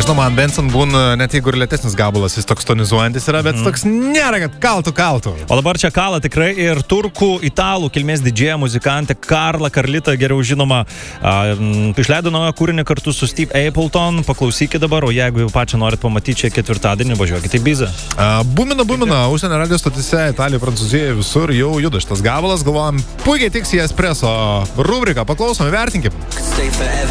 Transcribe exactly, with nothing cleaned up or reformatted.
Nežinau, man Benson būna, net jeigu ir lėtesnis gabalas, jis toks tonizuojantis yra, bet mm. toks nėra, kad kaltų, kaltų. O dabar čia kala tikrai ir turkų, italų kilmės didžėja muzikantė Karla Karlita, geriau žinoma, uh, išleido naują kūrinį kartu su Steve Appleton, paklausykite dabar, o jeigu jau pačią norit pamatyti čia ketvirtadienį, važiuokite į Bizą. Uh, bumina, bumina, užsienio radio stotise, Italijoje, Prancūzijoje, visur jau juda šitas gabalas, galvojam, puikiai tiks į espresso rubriką, paklausom, vertinkim.